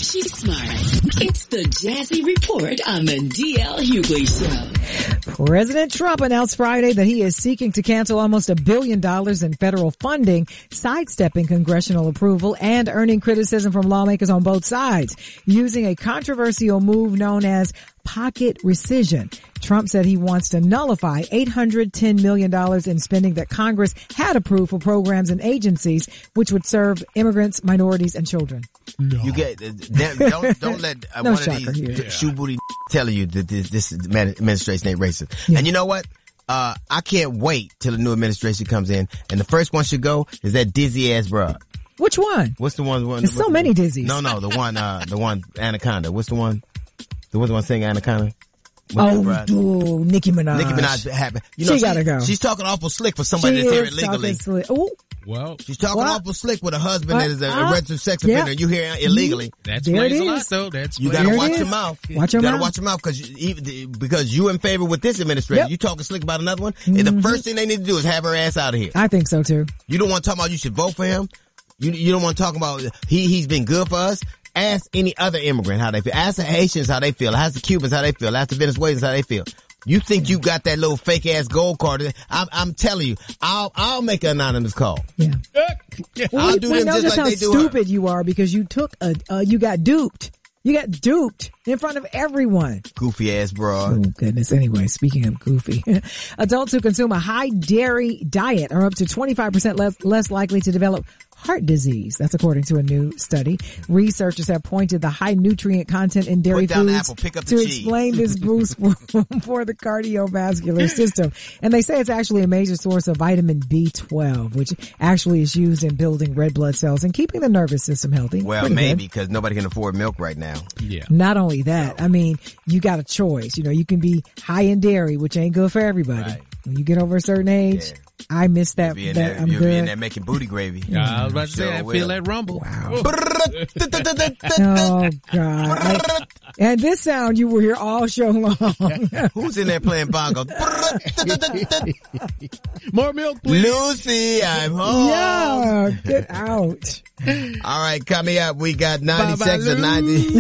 She's smart. It's the Jazzy Report on the DL Hughley Show. President Trump announced Friday that he is seeking to cancel almost $1 billion in federal funding, sidestepping congressional approval and earning criticism from lawmakers on both sides, using a controversial move known as pocket rescission. Trump said he wants to nullify $810 million in spending that Congress had approved for programs and agencies which would serve immigrants, minorities, and children. No. You get don't let no one of these shoe booty telling you that this administration ain't racist. Yeah. And you know what? I can't wait till the new administration comes in, and the first one should go is that dizzy ass broad. Which one? What's the one? There's so many dizzies. No, the one Anaconda. What's the one? The one singing Anaconda. Nicki Minaj. Nicki Minaj. She gotta go. She's talking awful slick for somebody that's here illegally. Well, she's talking awful slick with a husband that is a registered sex offender. You hear illegally. That explains a lot, though. You gotta watch your mouth. Watch your mouth. Watch your mouth because you in favor with this administration. Yep. You talking slick about another one. And the first thing they need to do is have her ass out of here. I think so too. You don't want to talk about you should vote for him. You don't want to talk about he's been good for us. Ask any other immigrant how they feel. Ask the Haitians how they feel. Ask the Cubans how they feel. Ask the Venezuelans how they feel. You think you got that little fake ass gold card? I'm telling you, I'll make an anonymous call. Yeah. I'll do them just like they do her. How stupid you are because you took you got duped. You got duped in front of everyone. Goofy ass broad. Oh goodness. Anyway, speaking of goofy, adults who consume a high dairy diet are up to 25% less likely to develop heart disease. That's according to a new study. Researchers have pointed the high nutrient content in dairy foods to explain this boost for the cardiovascular system. And they say it's actually a major source of vitamin B12, which actually is used in building red blood cells and keeping the nervous system healthy. Well, pretty maybe because nobody can afford milk right now. Yeah. Not only that, I mean, you got a choice. You know, you can be high in dairy, which ain't good for everybody. Right. When you get over a certain age, I miss that. You'll be in there making booty gravy. I was about to say, I feel that rumble. Wow. Oh, God. And this sound you will hear all show long. Who's in there playing bongos? More milk, please. Lucy, I'm home. Yeah, get out. All right, coming up, we got 90 seconds of 90.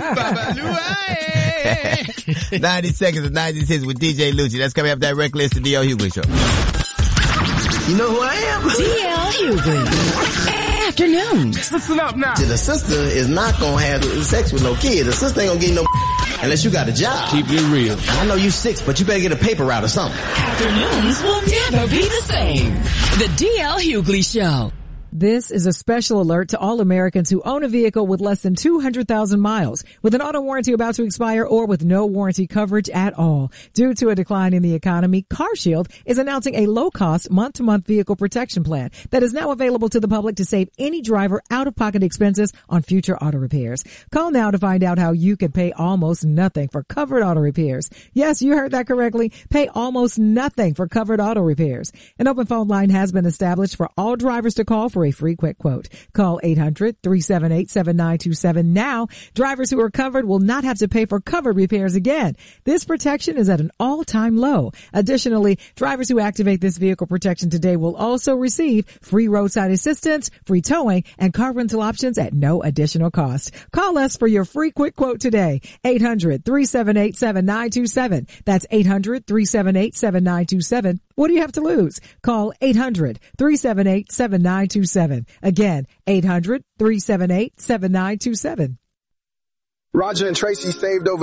90 seconds of 90 hits with DJ Lucci. That's coming up directly. It's the DL Hughley Show. You know who I am? DL Hughley. Afternoons. Listen up now. The sister is not gonna have sex with no kid. The sister ain't gonna get no unless you got a job. Keep it real. I know you 6, but you better get a paper route or something. Afternoons will never be the same. The DL Hughley Show. This is a special alert to all Americans who own a vehicle with less than 200,000 miles, with an auto warranty about to expire or with no warranty coverage at all. Due to a decline in the economy, CarShield is announcing a low-cost month-to-month vehicle protection plan that is now available to the public to save any driver out-of-pocket expenses on future auto repairs. Call now to find out how you can pay almost nothing for covered auto repairs. Yes, you heard that correctly. Pay almost nothing for covered auto repairs. An open phone line has been established for all drivers to call for a free quick quote. Call 800-378-7927 now. Drivers who are covered will not have to pay for covered repairs again. This protection is at an all-time low. Additionally, drivers who activate this vehicle protection today will also receive free roadside assistance, free towing, and car rental options at no additional cost. Call us for your free quick quote today. 800-378-7927. That's 800-378-7927. What do you have to lose? Call 800-378-7927. Again, 800-378-7927. Roger and Tracy saved over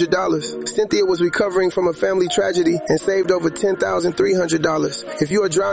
$18,400. Cynthia was recovering from a family tragedy and saved over $10,300. If you are drowning